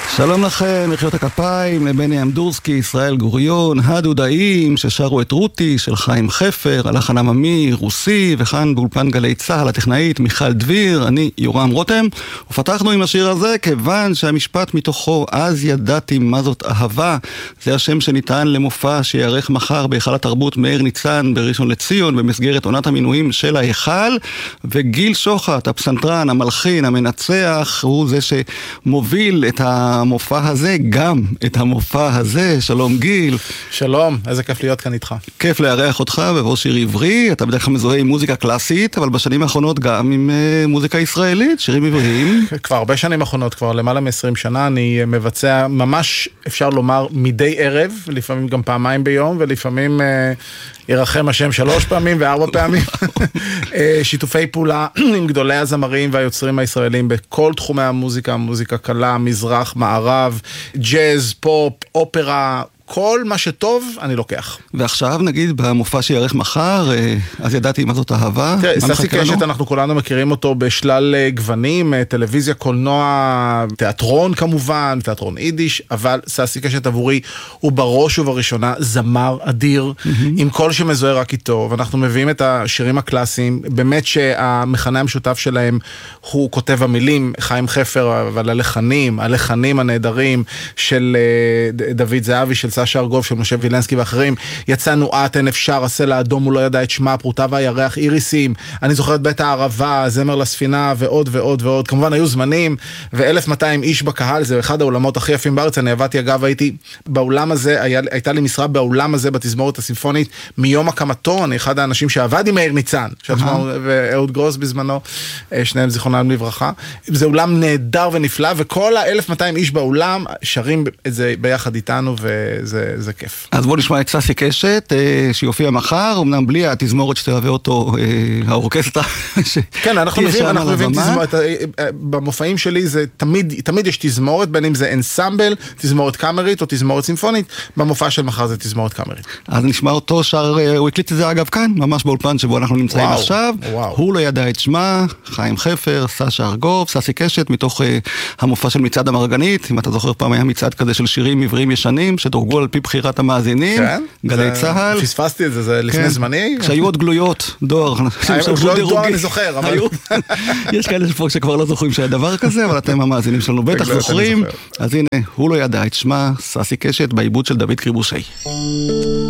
שלום לכם, מחיאות הכפיים לבני אמדורסקי, ישראל גוריון, הדודאים ששרו את רותי של חיים חפר, הלחן עממי, רוסי, וכאן באולפן גלי צהל הטכנאית מיכל דביר, אני יורם רותם, ופתחנו עם השיר הזה כיוון שהמשפט מתוכו אז ידעתי מה זאת אהבה, זה השם שניתן למופע שיערך מחר בהיכל התרבות מאיר ניצן בראשון לציון במסגרת עונת המינויים של ההיכל, וגיל שוחט, הפסנתרן, המלחין, המנצח, הוא זה שמוביל את המופע הזה, גם את המופע הזה. שלום גיל. שלום, איזה כיף להיות כאן איתך. כיף לארח אותך ובוא שיר עברי, אתה בדרך כלל מזוהה עם מוזיקה קלאסית, אבל בשנים האחרונות גם עם מוזיקה ישראלית, שירים עבריים. כבר הרבה שנים האחרונות, כבר למעלה מ-20 שנה, אני מבצע ממש, אפשר לומר, מדי ערב, לפעמים גם פעמיים ביום, ולפעמים ירחם השם 3 פעמים ו4 פעמים. שיתופי פעולה עם גדולי הזמרים והיוצרים הישראלים בכל תחומי המוזיקה, מוזיקה קלה, מזרח, מערב, ג'אז, פופ, אופרה, כל מה שטוב אני לוקח. ועכשיו נגיד במופע שיערך מחר, אז ידעתי מה זאת אהבה. תראה, ססי קשת, אנחנו כולנו מכירים אותו בשלל גוונים, טלוויזיה, קולנוע, תיאטרון כמובן, תיאטרון יידיש, אבל ססי קשת עבורי הוא בראש ובראשונה זמר אדיר, עם כל שמזוהה רק איתו, ואנחנו מביאים את השירים הקלאסיים, באמת שהמכנה המשותף שלהם הוא כותב המילים, חיים חפר, אבל הלחנים הנהדרים של דוד זהבי, של סשה ארגוב, של משה וילנסקי ואחרים, יצאנו אין אפשר, הסלע האדום הוא לא ידע את שמה, פרוטה והירח, איריסים, אני זוכר את בית הערבה, זמר לספינה ועוד ועוד ועוד, כמובן היו זמנים, ו1200 איש בקהל, זה אחד האולמות הכי יפים בארץ, אני עבדתי אגב, הייתי באולם הזה, הייתה לי משרה באולם הזה, בתזמורת הסימפונית, מיום הקמתו, אני אחד האנשים שעבד עם מאיר ניצן, ואהוד גרוס בזמנו, שניהם זיכרונם לברכה, זה אולם נהדר ונפלא, וכל ה1200 איש באולם שרים את זה ביחד איתנו, זה כיף. אז בוא נשמע את ססי קשת, שיופיע מחר, אמנם בלי התזמורת שתלווה אותו, האורקסטרה. כן, אנחנו מביאים תזמורת, במופעים שלי זה תמיד יש תזמורת, בין אם זה אנסמבל, תזמורת קאמרית או תזמורת סימפונית, במופע של מחר זה תזמורת קאמרית. אז נשמע אותו שר, הוא הקליט את זה אגב כאן, ממש באולפן שבו אנחנו נמצאים עכשיו, הוא לא ידע את שמה, חיים חפר, סשה ארגוב, ססי קשת, מתוך המופע של מצעד המרגנית, אם אתה זוכר פעם היה מצעד כזה של שירים עבריים ישנים, שדורגו על פי בחירת המאזינים, גלי צהל. פספסתי את זה, זה לפני זמני. כשהיו עוד גלויות, דואר. דואר אני זוכר, אבל... יש כאלה שכבר לא זוכרים שהיה דבר כזה, אבל אתם המאזינים שלנו בטח זוכרים. אז הנה, הוא לא ידע את שמה, ססי קשת, בעיבוד של דוד קריבושי.